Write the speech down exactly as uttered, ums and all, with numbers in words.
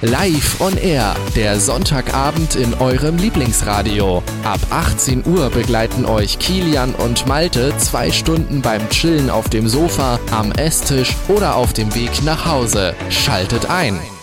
Live on Air, der Sonntagabend in eurem Lieblingsradio. Ab achtzehn Uhr begleiten euch Kilian und Malte zwei Stunden beim Chillen auf dem Sofa, am Esstisch oder auf dem Weg nach Hause. Schaltet ein!